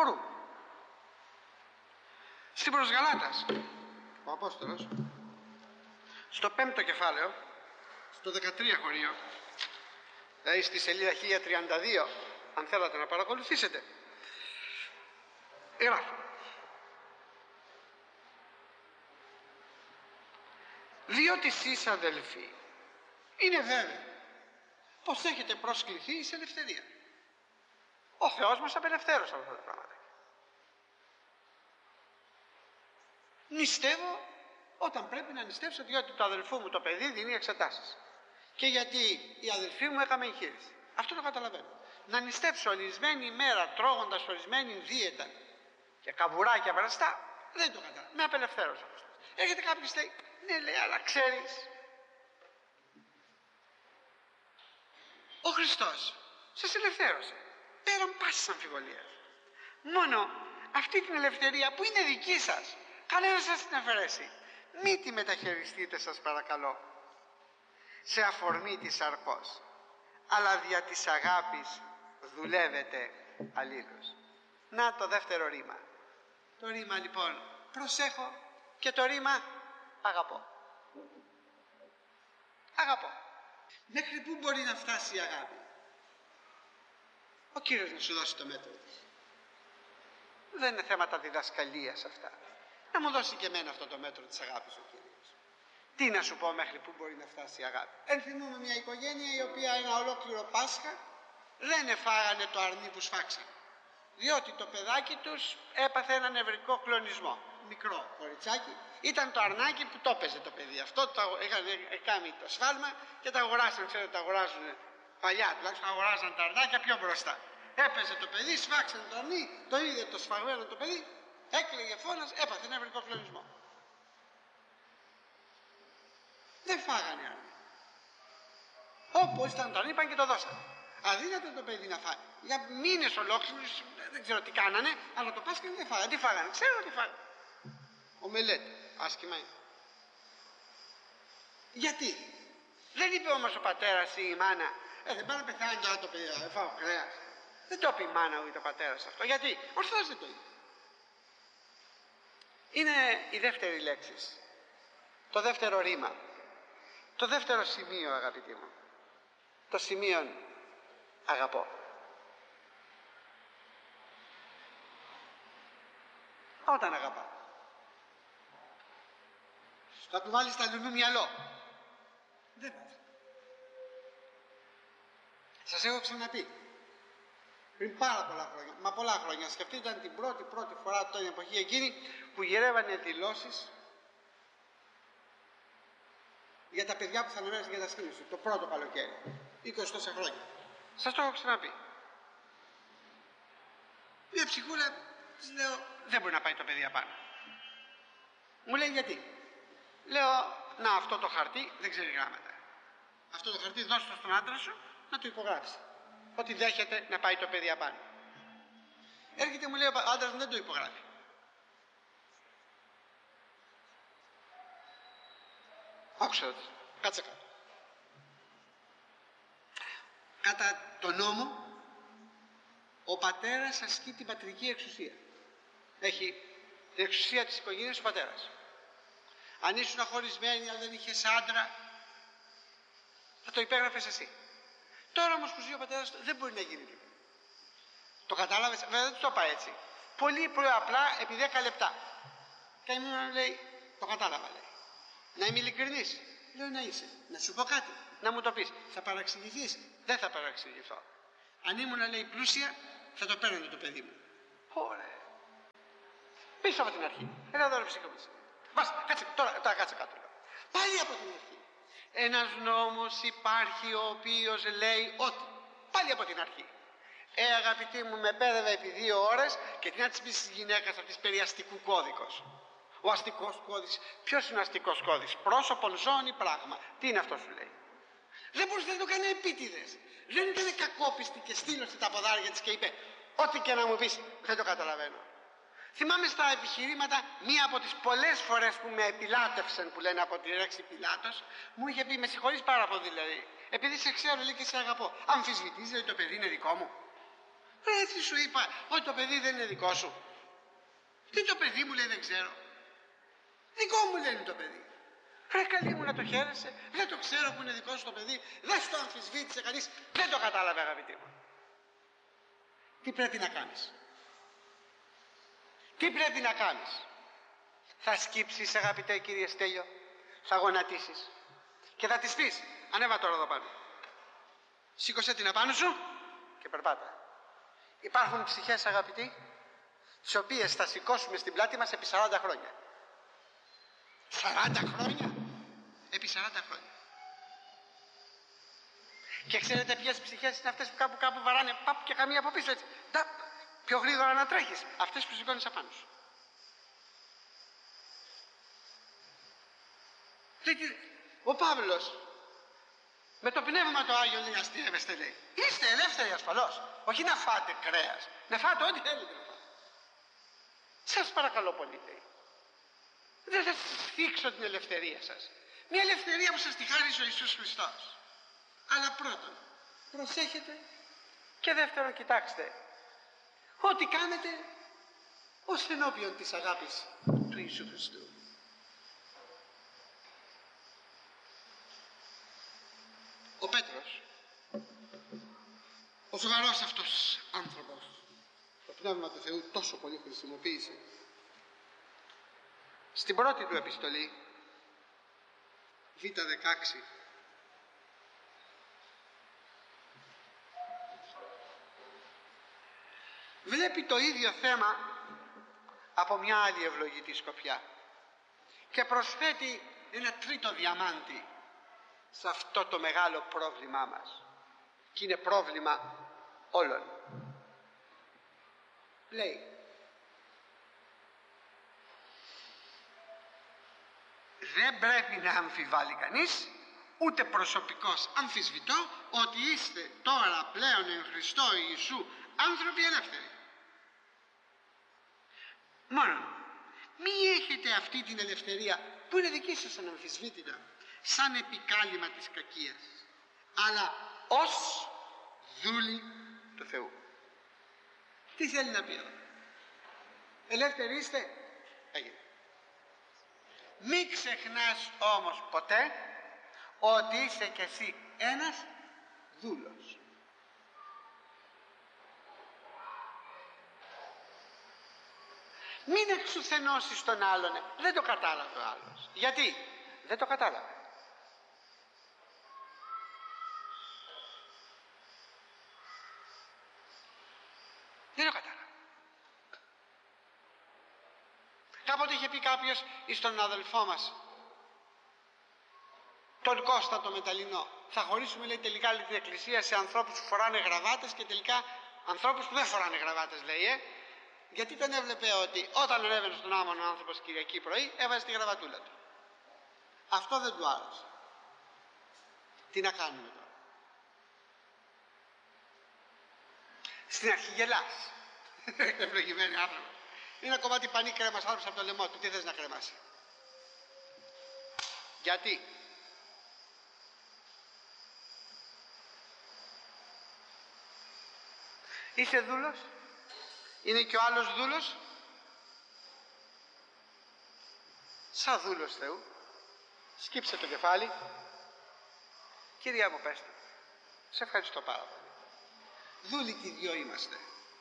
χορού. Στην προς Γαλάτας, ο Απόστολος, στο 5ο κεφάλαιο, στο 13 χωρίο, δηλαδή στη σελίδα 1032, αν θέλατε να παρακολουθήσετε, γράφει: διότι εσείς αδελφοί είναι βέβαιο πως έχετε προσκληθεί σε ελευθερία. Ο Θεός μας απελευθέρωσε από αυτά τα πράγματα. Νηστεύω όταν πρέπει να νηστεύσω, διότι το αδελφού μου το παιδί δίνει εξετάσεις και γιατί η αδελφή μου έκαμε εγχείρηση. Αυτό το καταλαβαίνω. Να νηστεύσω ορισμένη ημέρα τρώγοντας ορισμένη δίαιτα και καβουράκια βραστά, δεν το καταλαβαίνω. Με απελευθέρωσε. Έρχεται κάποιος λέει: ναι, λέει, αλλά ξέρεις, ο Χριστός σας ελευθέρωσε πέραν πάσης αμφιβολίας. Μόνο αυτή την ελευθερία που είναι δική σας, κανένας σας την αφαιρέσει. Μη τη μεταχειριστείτε, σας παρακαλώ, σε αφορμή της σαρκός, αλλά δια της αγάπης δουλεύετε αλλήλους. Να το δεύτερο ρήμα. Το ρήμα λοιπόν προσέχω και το ρήμα αγαπώ. Αγαπώ. Μέχρι πού μπορεί να φτάσει η αγάπη? Ο Κύριος να σου δώσει το μέτρο της. Δεν είναι θέματα διδασκαλίας αυτά. Να μου δώσει και εμένα αυτό το μέτρο της αγάπης ο Κύριος. Τι να σου πω μέχρι πού μπορεί να φτάσει η αγάπη? Ενθυμούμε μια οικογένεια η οποία ένα ολόκληρο Πάσχα δεν εφάγανε το αρνί που σφάξαν, διότι το παιδάκι τους έπαθε ένα νευρικό κλονισμό. Μικρό κοριτσάκι, ήταν το αρνάκι που το έπαιζε το παιδί. Αυτό το είχαν κάνει το σφάλμα και τα αγοράσαν. Ξέρετε, τα αγοράζουν παλιά, τουλάχιστον αγοράζαν τα αρνάκια πιο μπροστά. Έπαιζε το παιδί, σφάξαν το αρνί, το είδε το σφαγμένο το παιδί, έκλαιγε, φώναζε, έπαθε νευρικό κλονισμό. Δεν φάγανε αρνί. Όπως ήταν το αρνί, είπαν και το δώσαν. Αδύνατο το παιδί να φάει. Για μήνες ολόκληρους, δεν ξέρω τι κάνανε, αλλά το Πάσχα δεν φάγανε. Τι φάγανε? Ξέρω τι φάγανε. Ομελέτη, άσχημα είναι. Γιατί? Δεν είπε όμως ο πατέρας ή η μάνα: δεν πάει να πεθάνει τώρα το παιδί, δεν φάω κρέας. Δεν το είπε η μάνα ούτε ο πατέρας αυτό. Γιατί? Ο Θεός δεν το είπε. Είναι η δεύτερη λέξη, το δεύτερο ρήμα, το δεύτερο σημείο, αγαπητοί μου. Το σημείο αγαπώ. Όταν αγαπά, θα του βάλεις τα λουλού μυαλό. Δεν βάζει. Σας έχω ξαναπεί πριν πάρα πολλά χρόνια, μα πολλά χρόνια, σκεφτείτε, ήταν την πρώτη φορά την εποχή εκείνη που γυρεύανε δηλώσεις για τα παιδιά που θα ανεβαίνουν στην κατασκήνωση, το πρώτο καλοκαίρι, 20 τόσα χρόνια. Σας το έχω ξαναπεί. Μια ψυχούλα της λέω: δεν μπορεί να πάει το παιδί απάνω. Μου λέει: γιατί? Λέω: να, αυτό το χαρτί δεν ξέρει γράμματα. Αυτό το χαρτί δώσ' το στον άντρα σου να το υπογράψει ότι δέχεται να πάει το παιδί απάνω. Έρχεται, μου λέει ο άντρας μου: δεν το υπογράφει. Άκουσα ότι κάτσε κάτω. Κατά τον νόμο ο πατέρας ασκεί την πατρική εξουσία. Έχει την εξουσία της οικογένειας ο πατέρας. Αν ήσουν χωρισμένοι, αν δεν είχες άντρα, θα το υπέγραφες εσύ. Τώρα όμως που ζει ο πατέρας δεν μπορεί να γίνει τίποτα. Το κατάλαβες? Βέβαια δεν του το είπα έτσι. Πολύ απλά επί 10 λεπτά. Και μου λέει: το κατάλαβα, λέει. Να είμαι ειλικρινής? Λέω: να είσαι. Να σου πω κάτι, να μου το πεις. Θα παραξηγηθείς? Δεν θα παραξηγηθώ. Αν ήμουν, λέει, πλούσια, θα το παίρνω το παιδί μου. Ωραία. Πίσω από την αρχή. Έλα εδώ, ρε ψυχομίση. Μπας, κάτσε, τώρα κάτσε κάτω. Πάλι από την αρχή. Ένας νόμος υπάρχει ο οποίος λέει ότι. Πάλι από την αρχή. Αγαπητοί μου, με πέδευε επί 2 ώρες και τι να της πεις της γυναίκας αυτής περί αστικού κώδικος. Ο αστικός κώδικας. Ποιος είναι ο αστικός κώδικας? Πρόσωπον, ζώων ή πράγμα? Τι είναι αυτό, σου λέει. Δεν μπορούσε να το κάνει επίτηδες. Δεν ήταν κακόπιστη και στήλωσε τα ποδάρια της και είπε: ό,τι και να μου πεις, δεν το καταλαβαίνω. Θυμάμαι στα επιχειρήματα, μία από τις πολλές φορές που με επιλάτευσαν, που λένε από τη λέξη Πιλάτος, μου είχε πει: με συγχωρείς πάρα πολύ, δηλαδή, επειδή σε ξέρω, λέει, και σε αγαπώ. Αμφισβητείς, δηλαδή, το παιδί είναι δικό μου? Έτσι σου είπα ότι το παιδί δεν είναι δικό σου. Τι το παιδί μου λέει δεν ξέρω. Δικό μου λένε το παιδί. Ρε καλή μου να το χαίρεσαι. Δεν το ξέρω που είναι δικό σου το παιδί. Δεν στο αμφισβήτησε κανείς. Δεν το κατάλαβε αγαπητοί μου. Τι πρέπει να κάνεις? Τι πρέπει να κάνεις? Θα σκύψεις αγαπητέ κύριε Στέλιο. Θα γονατίσεις. Και θα της πεις, ανέβα τώρα εδώ πάνω. Σήκωσε την απάνω σου και περπάτα. Υπάρχουν ψυχές αγαπητοί, τις οποίες θα σηκώσουμε στην πλάτη μας επί 40 χρόνια. 40 χρόνια? Επί 40 χρόνια. Και ξέρετε ποιες ψυχές είναι αυτές που κάπου βαράνε παπ και καμία από πίσω έτσι. Ταπ, πιο γρήγορα να τρέχεις. Αυτές που σηκώνεις απάνω σου. Ο Παύλος με το πνεύμα το Άγιο λέει αστείευεστε λέει. Είστε ελεύθεροι ασφαλώς. Όχι να φάτε κρέας. Να φάτε ό,τι θέλετε να φάτε. Σας παρακαλώ πολύ λέει. Δεν θα θίξω την ελευθερία σας. Μια ελευθερία που σας τη χάρισε ο Ιησούς Χριστός. Αλλά πρώτον, προσέχετε και δεύτερον κοιτάξτε. Ό,τι κάνετε ως ενώπιον της αγάπης του Ιησού Χριστού. Ο Πέτρος, ο σοβαρός αυτός άνθρωπος, το Πνεύμα του Θεού τόσο πολύ χρησιμοποίησε, στην πρώτη του επιστολή, Β16, βλέπει το ίδιο θέμα από μια άλλη ευλογητή σκοπιά και προσθέτει ένα τρίτο διαμάντι σε αυτό το μεγάλο πρόβλημά μας, και είναι πρόβλημα όλων. Λέει, δεν πρέπει να αμφιβάλλει κανείς, ούτε προσωπικώς αμφισβητώ, ότι είστε τώρα πλέον εν Χριστώ Ιησού άνθρωποι ελεύθεροι. Μόνο μη έχετε αυτή την ελευθερία που είναι δική σας αναμφισβήτητα σαν επικάλυμα της κακίας, αλλά ως δούλοι του Θεού. Τι θέλει να πει εδώ? Ελεύθεροι είστε? Έγινε. Μην ξεχνάς όμως ποτέ ότι είσαι κι εσύ ένας δούλος. Μην εξουθενώσεις τον άλλον. Δεν το κατάλαβε ο άλλος. Γιατί? Δεν το κατάλαβε. Δεν το κατάλαβε. Κάποτε είχε πει κάποιος εις τον αδελφό μας, τον Κώστα το Μεταλλινό, θα χωρίσουμε λέει τελικά την εκκλησία σε ανθρώπους που φοράνε γραβάτες και τελικά ανθρώπους που δεν φοράνε γραβάτες λέει, γιατί τον έβλεπε ότι όταν ανέβαινε στον άμμο ο άνθρωπος Κυριακή πρωί έβαζε τη γραβατούλα του. Αυτό δεν του άρεσε. Τι να κάνουμε τώρα? Στην αρχή γελάς. Ευλογημένοι άνθρωποι. Είναι ένα κομμάτι πανί κρέμας άνθρωπος από το λαιμό του. Τι θες να κρεμάσει? Γιατί? Είσαι δούλος? Είναι και ο άλλος δούλος? Σαν δούλος Θεού σκύψε το κεφάλι. Κυρία μου πες το. Σε ευχαριστώ πάρα πολύ. Δούλοι και οι δυο είμαστε.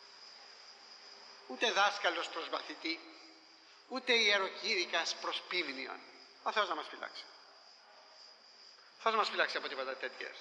Ούτε δάσκαλος προς μαθητή, ούτε ιεροκήρυκας προς πίμνιον. Ο Θεός να μας φυλάξει. Ο Θεός να μας φυλάξει από τίποτα τέτοιες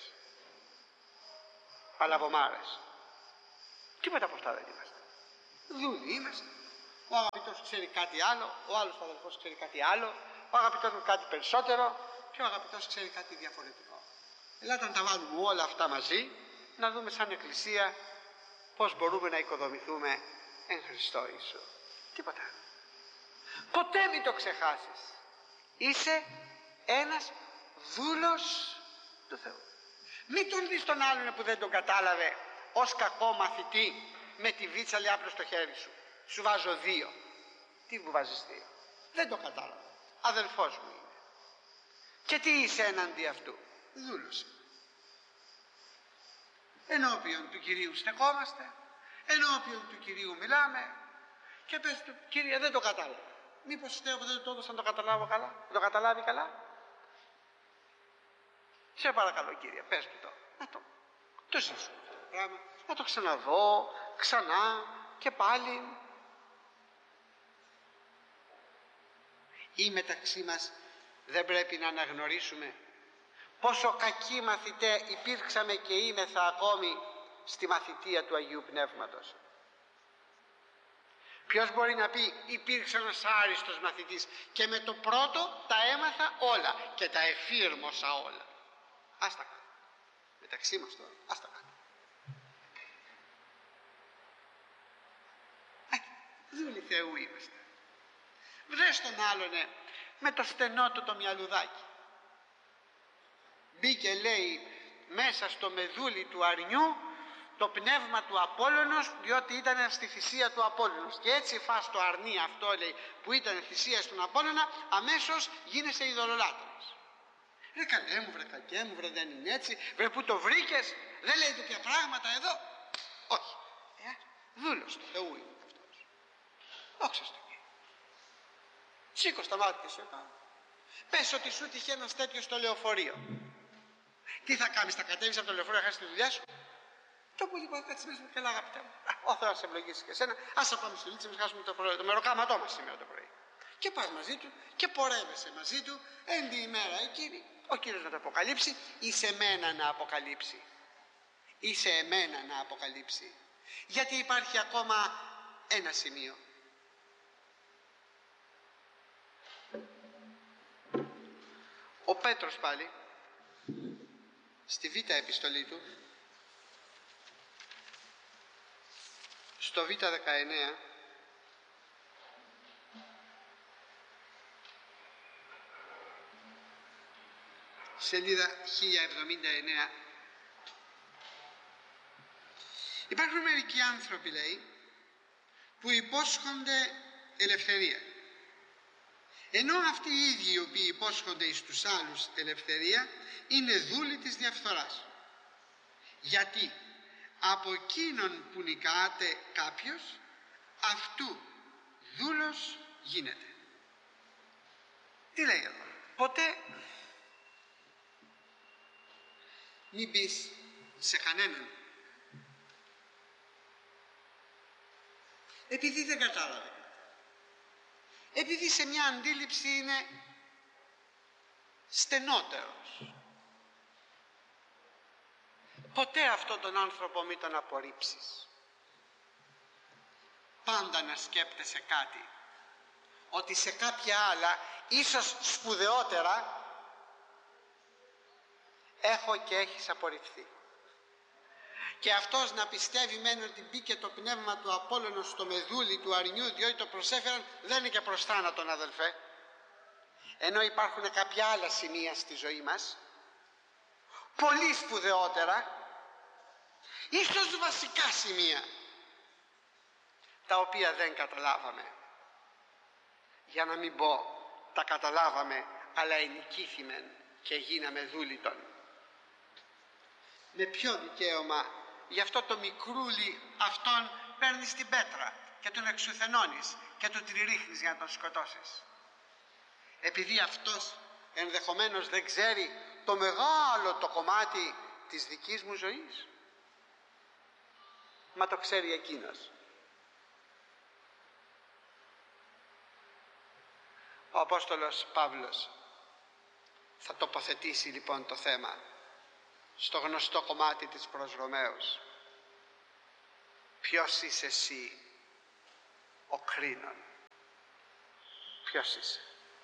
παλαβομάρες. Τίποτα από αυτά δεν είμαστε. Δούλοι είμαστε. Ο αγαπητός ξέρει κάτι άλλο, ο άλλος αδελφός ξέρει κάτι άλλο, ο αγαπητός μου κάτι περισσότερο και ο αγαπητός ξέρει κάτι διαφορετικό. Ελάτε να τα βάλουμε όλα αυτά μαζί, να δούμε σαν εκκλησία πώς μπορούμε να οικοδομηθούμε εν Χριστώ Ιησού. Τίποτα. Ποτέ μην το ξεχάσεις. Είσαι ένας δούλος του Θεού. Μην τον δεις τον άλλον που δεν τον κατάλαβε ως κακό μαθητή με τη βίτσα λιάπλο στο χέρι σου. Σου βάζω 2. Τι μου βάζεις 2? Δεν το κατάλαβα. Αδελφός μου είναι. Και τι είσαι έναντι αυτού? Δούλος. Ενώπιον του Κυρίου στεκόμαστε, ενώπιον του Κυρίου μιλάμε και πες του, Κύριε, δεν το κατάλαβα. Μήπως δεν το έδωσα να το καταλάβω καλά, να το καταλάβει καλά. Σε παρακαλώ, Κύριε, πες του το ζήσουμε αυτό το πράγμα, να το ξαναδώ ξανά και πάλι. Ή μεταξύ μας δεν πρέπει να αναγνωρίσουμε πόσο κακοί μαθητέ υπήρξαμε και είμεθα ακόμη στη μαθητεία του Αγίου Πνεύματος. Ποιος μπορεί να πει υπήρξε ένας άριστος μαθητής και με το πρώτο τα έμαθα όλα και τα εφήρμοσα όλα. Ας τα κάνω. Μεταξύ μας τώρα, ας τα κάνω. Δούλοι Θεού είμαστε. Βρες τον άλλον με το στενό του το μυαλουδάκι. Μπήκε, λέει, μέσα στο μεδούλι του αρνιού το πνεύμα του Απόλλωνος, διότι ήταν στη θυσία του Απόλλωνος. Και έτσι φας το αρνί αυτό, λέει, που ήταν θυσία στον Απόλλωνα, αμέσως γίνεσαι ειδωλολάτρης. Βρε καλέ μου, βρε κακέ μου, βρε δεν είναι έτσι, βρε που το βρήκες, δεν λέει τέτοια πράγματα εδώ. Όχι. Δούλος του Θεού είναι αυτός. Δόξα στον Κύριο. Σήκω στα μάτια σου επάνω. Πες ότι σου τυχε ένας τέτοιος στο λεωφορείο. Τι θα κάνεις, θα κατέβεις από το λεωφορείο να χάσεις τη δουλειά σου? Το πολύ πολύ κάτσε μέσα μου, καλά αγαπητέ μου. Ο Θεός σε ευλογήσει και εσένα. Ας πάμε στη λίτσα, μας χάσουμε το μεροκάματό μας σήμερα το πρωί. Και πας μαζί του και πορεύεσαι μαζί του εν τη ημέρα εκείνη. Ο Κύριος να το αποκαλύψει ή σε μένα να αποκαλύψει. Ή σε εμένα να αποκαλύψει. Γιατί υπάρχει ακόμα ένα σημείο. Ο Πέτρος πάλι στη Β' επιστολή του, στο Β' 19, σελίδα 1079, υπάρχουν μερικοί άνθρωποι, λέει, που υπόσχονται ελευθερία, ενώ αυτοί οι ίδιοι οι οποίοι υπόσχονται εις τους άλλους ελευθερία είναι δούλοι της διαφθοράς. Γιατί από εκείνον που νικάται κάποιος, αυτού δούλος γίνεται. Τι λέει εδώ? Ποτέ μην πεις σε κανέναν επειδή δεν κατάλαβε, επειδή σε μια αντίληψη είναι στενότερος. Ποτέ αυτόν τον άνθρωπο μην τον απορρίψεις. Πάντα να σκέπτεσαι κάτι, ότι σε κάποια άλλα, ίσως σπουδαιότερα, έχω και έχεις απορριφθεί. Και αυτός να πιστεύει μένει ότι μπήκε το πνεύμα του Απόλλωνος στο μεδούλι του αρνιού, διότι το προσέφεραν, δεν είναι και προς θάνατον, αδελφέ. Ενώ υπάρχουν κάποια άλλα σημεία στη ζωή μας, πολύ σπουδαιότερα, ίσως βασικά σημεία, τα οποία δεν καταλάβαμε. Για να μην πω τα καταλάβαμε, αλλά ενικήθημεν και γίναμε δούλητον. Με ποιο δικαίωμα γι' αυτό το μικρούλι αυτόν παίρνεις την πέτρα και τον εξουθενώνεις και του τη ρίχνεις για να τον σκοτώσεις? Επειδή αυτός ενδεχομένως δεν ξέρει το μεγάλο το κομμάτι της δικής μου ζωής? Μα το ξέρει εκείνος. Ο Απόστολος Παύλος θα τοποθετήσει λοιπόν το θέμα στο γνωστό κομμάτι της προς Ρωμαίους. Ποιος είσαι εσύ ο κρίνων? Ποιος είσαι?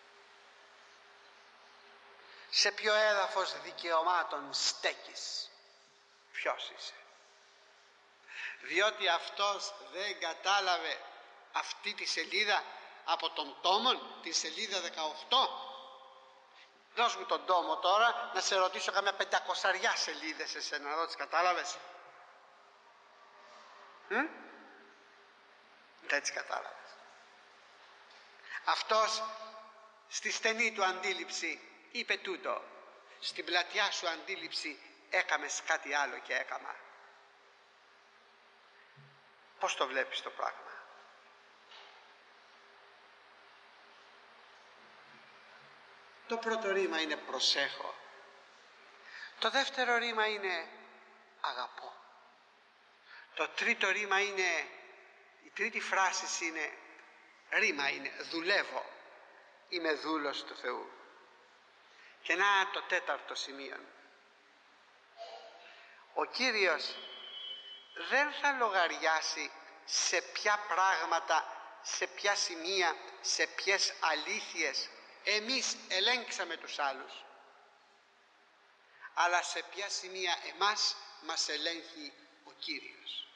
Σε ποιο έδαφος δικαιωμάτων στέκεις? Ποιος είσαι? Διότι αυτός δεν κατάλαβε αυτή τη σελίδα από τον τόμον, τη σελίδα 18. Δώσ' μου τον τόμο τώρα να σε ρωτήσω καμιά 500 σελίδες εσένα, να δω τις κατάλαβες? Δεν τις κατάλαβες. Αυτός στη στενή του αντίληψη είπε τούτο, στην πλατιά σου αντίληψη έκαμες κάτι άλλο και έκαμα. Πώς το βλέπεις το πράγμα? Το πρώτο ρήμα είναι προσέχω. Το δεύτερο ρήμα είναι αγαπώ. Το τρίτο ρήμα είναι, η τρίτη φράση είναι, ρήμα είναι δουλεύω. Είμαι δούλος του Θεού. Και να το τέταρτο σημείο. Ο Κύριος δεν θα λογαριάσει σε ποια πράγματα, σε ποια σημεία, σε ποιες αλήθειες εμείς ελέγξαμε τους άλλους, αλλά σε ποια σημεία εμάς μας ελέγχει ο Κύριος.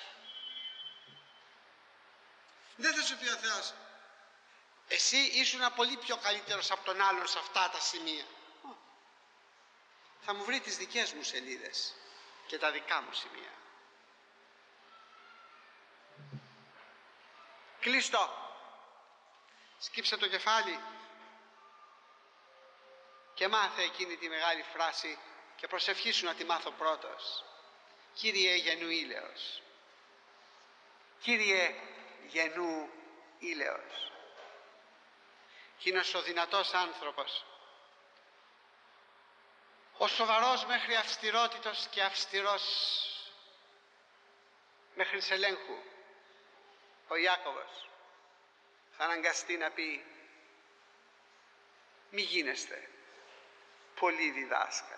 Δεν θα σου πει ο Θεός, εσύ ήσουν πολύ πιο καλύτερος από τον άλλον σε αυτά τα σημεία. Θα μου βρει τις δικές μου σελίδες και τα δικά μου σημεία. Κλείστο, σκύψε το κεφάλι και μάθε εκείνη τη μεγάλη φράση και προσευχήσου να τη μάθω πρώτος. Κύριε γεννού ήλαιος. Κύριε γεννού ήλαιος. Εκείνος ο δυνατός άνθρωπος, ο σοβαρός μέχρι αυστηρότητος και αυστηρός μέχρι ελέγχου, ο Ιάκωβος, θα αναγκαστεί να πει μη γίνεστε πολύ διδάσκαλοι.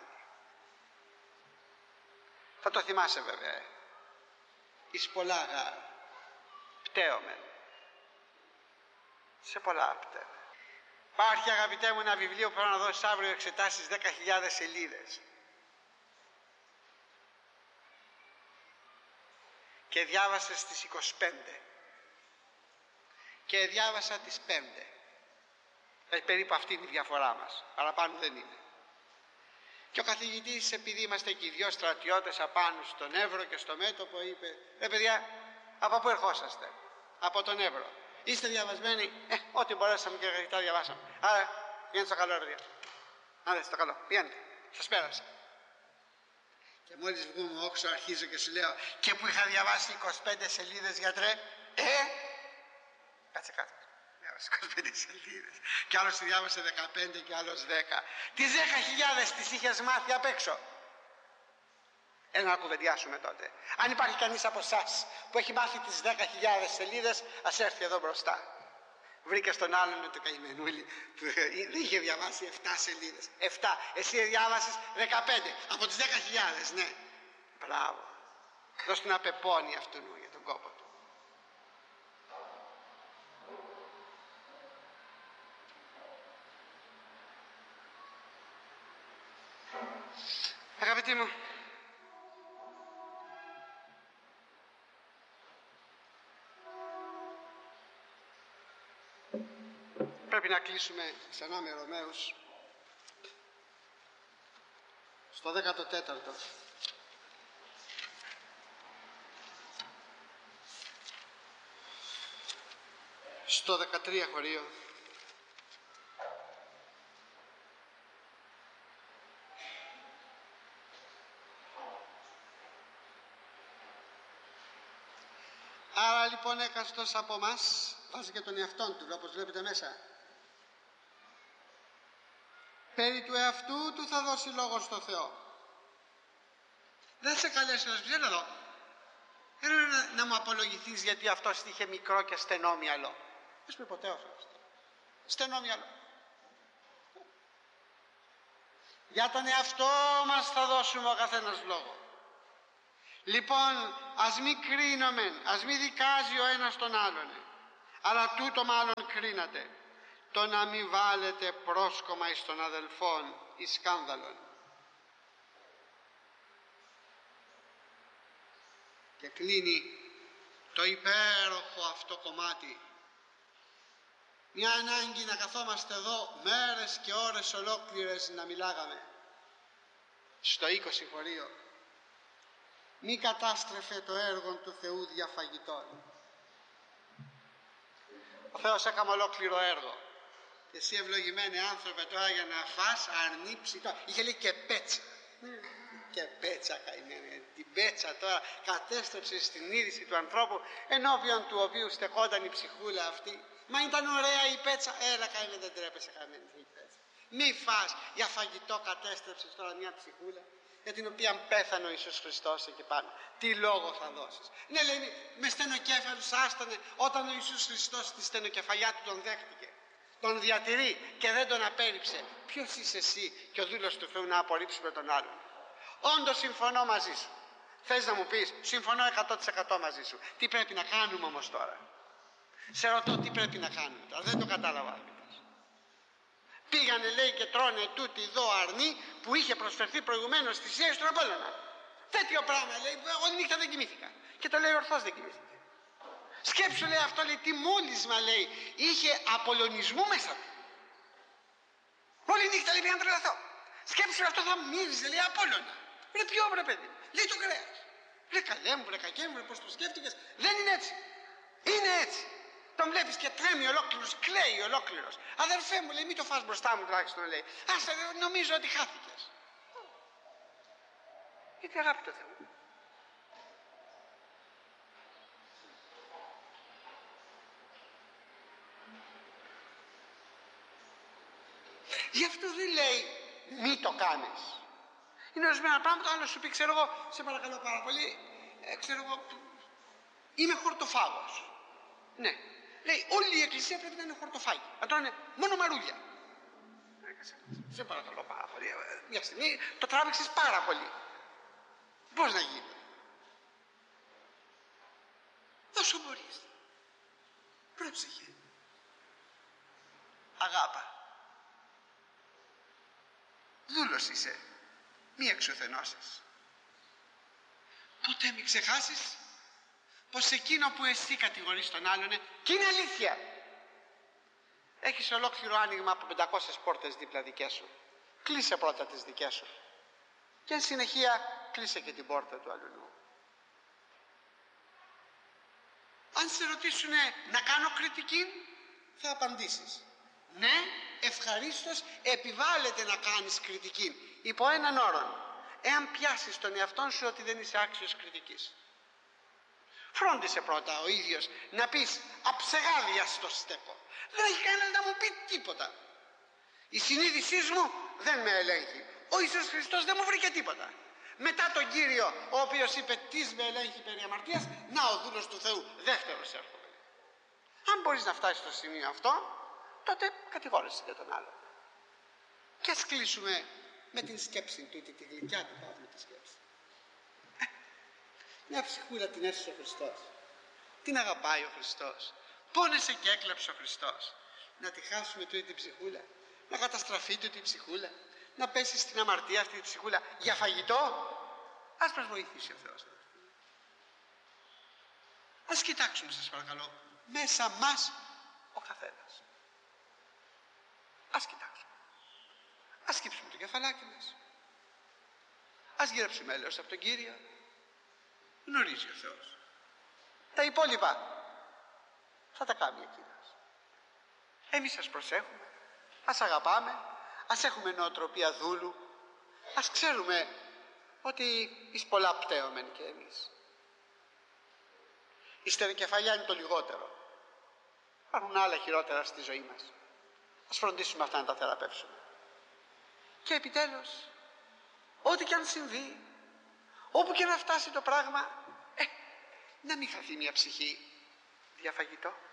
Θα το θυμάσαι βέβαια. Εις πολλά γάρ πτέωμεν. Σε πολλά πτέω. Υπάρχει, αγαπητέ μου, ένα βιβλίο που πρέπει να δώσεις αύριο εξετάσεις 10.000 σελίδες. Και διάβασες τις 25. Και διάβασα τις 5. Περίπου αυτή είναι η διαφορά μας. Παραπάνω δεν είναι. Και ο καθηγητής, επειδή είμαστε και οι δυο στρατιώτες απάνω στον Εύρο και στο μέτωπο, είπε, παιδιά, από πού ερχόσαστε? Από τον Εύρο. Είστε διαβασμένοι? Ό,τι μπορέσαμε και αρκετά διαβάσαμε. Άρα, πηγαίνετε στο καλό, παιδιά. Άντε, στο καλό. Πηγαίνετε. Σας πέρασα. Και μόλις βγούμε όξω, αρχίζω και σου λέω, και που είχα διαβάσει 25 σελίδες, γιατρέ, κάτσε κάτω. Διάβασε 25 σελίδες. Κι άλλος διάβασε 15 και άλλος 10. Τις 10.000 τις είχες μάθει απ' έξω. Να κουβεντιάσουμε τότε. Αν υπάρχει κανείς από εσάς που έχει μάθει τις 10.000 σελίδες, ας έρθει εδώ μπροστά. Βρήκε στον άλλον με το καημενούλι που δεν είχε διαβάσει 7 σελίδες. 7. Εσύ διάβασες 15. Από τις 10.000, ναι. Μπράβο. Δώσ' του να πεπώνει αυτού για τον κόπο του. Αγαπητοί μου, πρέπει να κλείσουμε ξανά με Ρωμαίους στο 14ο. Στο 13 χωρίο. Άρα λοιπόν έκαστος από εμάς βάζει και τον εαυτόν του, όπως βλέπετε μέσα. Περί του εαυτού του θα δώσει λόγο στο Θεό. Δεν σε καλέσει να σου πει, έλα εδώ. Έλα να μου απολογηθείς γιατί αυτός είχε μικρό και στενό μυαλό. Δεν σου πει ποτέ αυτό. Στενό μυαλό. Για τον εαυτό μας θα δώσουμε ο καθένας λόγο. Λοιπόν, ας μη κρίνομεν, ας μη δικάζει ο ένας τον άλλον, αλλά τούτο μάλλον κρίνατε, το να μη βάλετε πρόσκομα εις των αδελφών εις σκάνδαλον. Και κλείνει το υπέροχο αυτό κομμάτι. Μια ανάγκη να καθόμαστε εδώ μέρες και ώρες ολόκληρες να μιλάγαμε. Στο 20 χωρίο. Μη κατάστρεφε το έργο του Θεού διαφαγητών. Ο Θεός έκαμε ολόκληρο έργο. Και εσύ ευλογημένοι άνθρωπε τώρα για να φας αρνίψει. Είχε λέει και πέτσα. Και πέτσα καημένη. την πέτσα τώρα κατέστρεψε στην είδηση του ανθρώπου ενώπιον του οποίου στεκόταν η ψυχούλα αυτή. Μα ήταν ωραία η πέτσα. Έλα καημένη, δεν τρέπεσαι καημένη η πέτσα. Μη φας, για φαγητό κατέστρεψες τώρα μια ψυχούλα για την οποία πέθανε ο Ιησούς Χριστός εκεί πάνω. Τι λόγο θα δώσεις? Ναι, λέει, με στενοκέφαλους άστανε όταν ο Ιησούς Χριστός στη στενοκεφαλιά του τον δέχτηκε. Τον διατηρεί και δεν τον απέρριψε. Ποιος είσαι εσύ και ο δούλος του Θεού να απορρίψουμε τον άλλον? Όντως συμφωνώ μαζί σου. Θες να μου πεις? Συμφωνώ 100% μαζί σου. Τι πρέπει να κάνουμε όμως τώρα? Σε ρωτώ τι πρέπει να κάνουμε τώρα. Δεν το κατάλαβα. Πήγανε, λέει, και τρώνε τούτη εδώ αρνή που είχε προσφερθεί προηγουμένως στις Ιέρες του Απόλλωνα. Τέτοιο πράγμα, λέει, εγώ νύχτα δεν κοιμήθηκα. Και το λέει ορθώς δεν κοιμήθηκε. Σκέψου, λέει, αυτό, λέει, τι μόλισμα, λέει, είχε απολωνισμού μέσα του. Όλη νύχτα, λέει, πήγαν τρελαθώ. Σκέψου, αυτό θα μύριζε, λέει, Απόλλωνα. Ρε ποιο, βρε παιδί, λέει, το κρέας. Ρε καλέ μου, βρε κακέ μου, πώς το σκέφτηκες? Δεν είναι έτσι. Είναι έτσι. Τον βλέπεις και τρέμει ολόκληρος, κλαίει ολόκληρος. Αδερφέ μου, λέει, μην το φας μπροστά μου τουλάχιστον, λέει. Άσε, νομίζω ότι χάθηκες. Γιατί αγάπη το Θεό. Γι' αυτό δεν λέει μη το κάνεις. Είναι ορισμένα πράγματα, άλλο σου πει, ξέρω εγώ, σε παρακαλώ πάρα πολύ, ξέρω εγώ, είμαι χορτοφάγος. Ναι. Λέει, όλη η εκκλησία πρέπει να είναι χορτοφάγη. Να τρώνε μόνο μαρούλια. Σε παρακαλώ πάρα πολύ. Μια στιγμή το τράβηξες πάρα πολύ. Πώς να γίνει? Όσο μπορείς. Πρόσεχε. Αγάπα. Δούλος είσαι. Μη εξουθενώσεις. Ποτέ μην ξεχάσεις πως εκείνο που εσύ κατηγορείς τον άλλον και είναι αλήθεια. Έχεις ολόκληρο άνοιγμα από 500 πόρτες δίπλα δικές σου. Κλείσε πρώτα τις δικές σου και εν συνεχεία κλείσε και την πόρτα του αλλού. Αν σε ρωτήσουν να κάνω κριτική, θα απαντήσεις ναι, ευχαρίστως επιβάλλεται να κάνεις κριτική, υπό έναν όρο, εάν πιάσεις τον εαυτόν σου ότι δεν είσαι άξιος κριτικής. Φρόντισε πρώτα ο ίδιος να πεις αψεγάδια στο στέκο. Δεν έχει κανένα να μου πει τίποτα. Η συνείδησή μου δεν με ελέγχει. Ο Ιησούς Χριστός δεν μου βρήκε τίποτα. Μετά τον Κύριο, ο οποίος είπε τις με ελέγχει περί αμαρτίας, να ο δούλος του Θεού, δεύτερος έρχομαι. Αν μπορείς να φτάσεις στο σημείο αυτό, τότε κατηγόρεσαι για τον άλλο. Και ας κλείσουμε με την σκέψη του, τη γλυκιά του Παύλου τη σκέψη. Μια ψυχούλα την έσωσε ο Χριστός. Την αγαπάει ο Χριστός. Πόνεσε και έκλαψε ο Χριστός. Να τη χάσουμε τούτη την ψυχούλα, να καταστραφεί τούτη η ψυχούλα, να πέσει στην αμαρτία αυτή η ψυχούλα για φαγητό? Ας μας βοηθήσει ο Θεός. Ας κοιτάξουμε, σας παρακαλώ, μέσα μας ο καθένας. Ας κοιτάξουμε. Ας σκύψουμε το κεφαλάκι μας. Ας γυρέψουμε έλεος από τον Κύριο. Γνωρίζει ο Θεός. Τα υπόλοιπα θα τα κάνει εκείνος. Εμείς σας προσέχουμε, ας αγαπάμε, ας έχουμε νοοτροπία δούλου, ας ξέρουμε ότι εις πολλά πταίωμεν και εμείς. Η στενοκεφαλιά είναι το λιγότερο. Υπάρχουν άλλα χειρότερα στη ζωή μας. Ας φροντίσουμε αυτά να τα θεραπεύσουμε. Και επιτέλους, ό,τι και αν συμβεί, όπου και να φτάσει το πράγμα, να μην χαθεί μια ψυχή για φαγητό.